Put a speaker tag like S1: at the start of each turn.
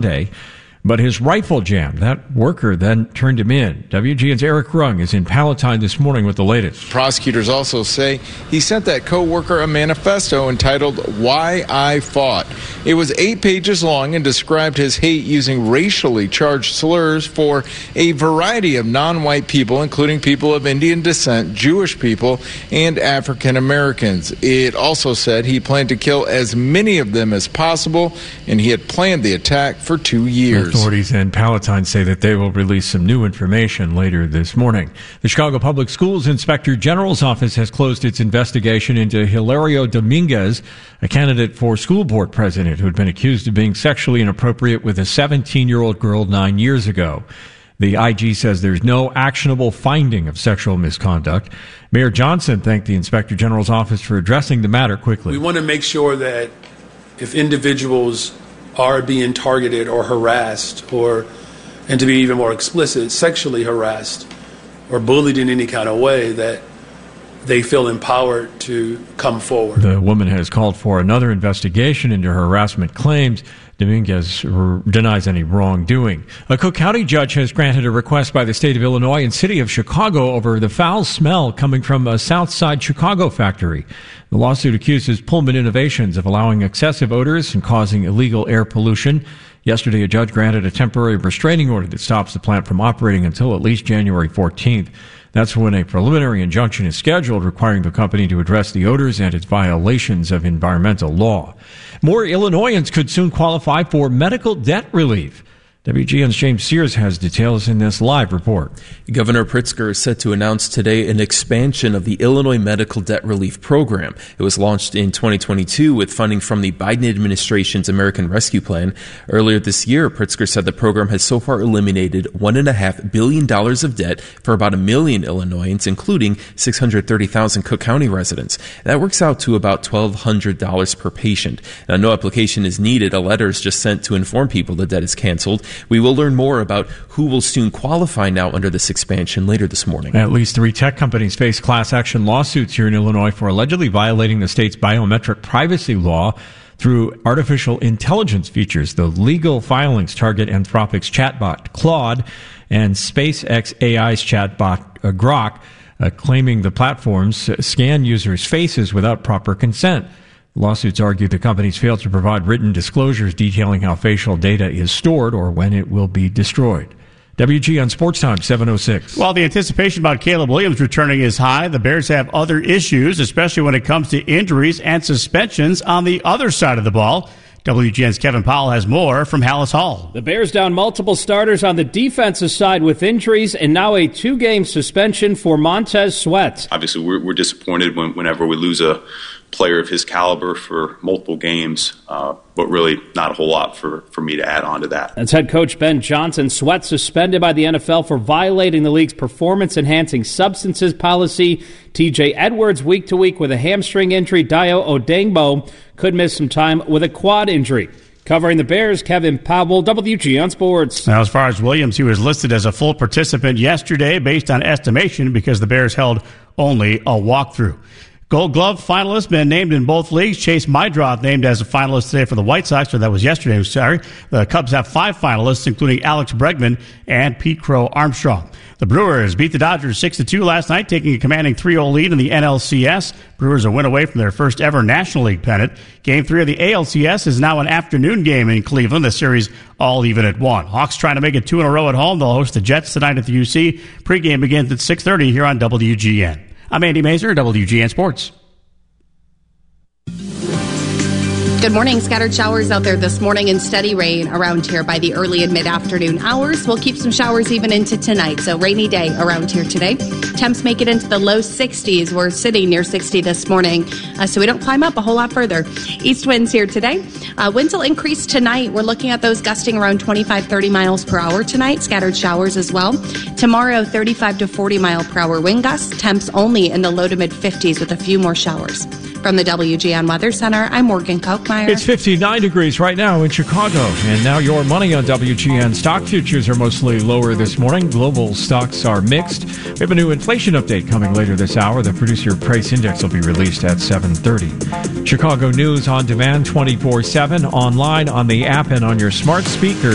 S1: workday, but his rifle jammed. That worker then turned him in. WGN's Eric Rung is in Palatine this morning with the latest.
S2: Prosecutors also say he sent that co-worker a manifesto entitled Why I Fought. It was 8 pages long and described his hate using racially charged slurs for a variety of non-white people, including people of Indian descent, Jewish people, and African Americans. It also said he planned to kill as many of them as possible, and he had planned the attack for 2 years.
S1: Authorities in Palatine say that they will release some new information later this morning. The Chicago Public Schools Inspector General's office has closed its investigation into Hilario Dominguez, a candidate for school board president who had been accused of being sexually inappropriate with a 17-year-old girl 9 years ago. The IG says there's no actionable finding of sexual misconduct. Mayor Johnson thanked the Inspector General's office for addressing the matter quickly.
S3: We want to make sure that if individuals are being targeted or harassed, and to be even more explicit, sexually harassed or bullied in any kind of way, that they feel empowered to come forward.
S1: The woman has called for another investigation into her harassment claims. Dominguez denies any wrongdoing. A Cook County judge has granted a request by the state of Illinois and city of Chicago over the foul smell coming from a South Side Chicago factory. The lawsuit accuses Pullman Innovations of allowing excessive odors and causing illegal air pollution. Yesterday, a judge granted a temporary restraining order that stops the plant from operating until at least January 14th. That's when a preliminary injunction is scheduled requiring the company to address the odors and its violations of environmental law. More Illinoisans could soon qualify for medical debt relief. WGN's James Sears has details in this live report.
S4: Governor Pritzker is set to announce today an expansion of the Illinois Medical Debt Relief Program. It was launched in 2022 with funding from the Biden administration's American Rescue Plan. Earlier this year, Pritzker said the program has so far eliminated $1.5 billion of debt for about 1 million Illinoisans, including 630,000 Cook County residents. That works out to about $1,200 per patient. Now, no application is needed. A letter is just sent to inform people the debt is canceled. We will learn more about who will soon qualify now under this expansion later this morning.
S1: At least 3 tech companies face class action lawsuits here in Illinois for allegedly violating the state's biometric privacy law through artificial intelligence features. The legal filings target Anthropic's chatbot Claude and SpaceX AI's chatbot Grok, claiming the platforms scan users' faces without proper consent. Lawsuits argue the companies failed to provide written disclosures detailing how facial data is stored or when it will be destroyed. WGN Sports Time, 7:06.
S5: While the anticipation about Caleb Williams returning is high, the Bears have other issues, especially when it comes to injuries and suspensions on the other side of the ball. WGN's Kevin Powell has more from Hallis Hall.
S6: The Bears down multiple starters on the defensive side with injuries and now a 2-game suspension for Montez Sweat.
S7: Obviously, we're disappointed whenever we lose a player of his caliber for multiple games, but really not a whole lot for me to add on to that.
S6: That's head coach Ben Johnson. Sweat suspended by the NFL for violating the league's performance-enhancing substances policy. TJ Edwards week to week with a hamstring injury. Dayo Odengbo could miss some time with a quad injury. Covering the Bears, Kevin Powell, WGN Sports.
S5: Now, as far as Williams, he was listed as a full participant yesterday based on estimation because the Bears held only a walkthrough. Gold Glove finalists been named in both leagues. Chase Meidroth named as a finalist today for the White Sox, or that was yesterday, sorry. The Cubs have 5 finalists, including Alex Bregman and Pete Crow Armstrong. The Brewers beat the Dodgers 6-2 last night, taking a commanding 3-0 lead in the NLCS. Brewers a win away from their first ever National League pennant. Game 3 of the ALCS is now an afternoon game in Cleveland. The series all even at 1. Hawks trying to make it 2 in a row at home. They'll host the Jets tonight at the UC. Pregame begins at 6:30 here on WGN. I'm Andy Mazer, WGN Sports.
S8: Good morning. Scattered showers out there this morning and steady rain around here by the early and mid-afternoon hours. We'll keep some showers even into tonight, so rainy day around here today. Temps make it into the low 60s. We're sitting near 60 this morning, so we don't climb up a whole lot further. East winds here today. Winds will increase tonight. We're looking at those gusting around 25-30 miles per hour tonight. Scattered showers as well. Tomorrow, 35 to 40 mile per hour wind gusts. Temps only in the low to mid-50s with a few more showers. From the WGN Weather Center, I'm Morgan Kochmeyer.
S1: It's 59 degrees right now in Chicago. And now your money on WGN. Stock futures are mostly lower this morning. Global stocks are mixed. We have a new inflation update coming later this hour. The Producer Price Index will be released at 7:30. Chicago News on demand 24/7, online, on the app, and on your smart speaker.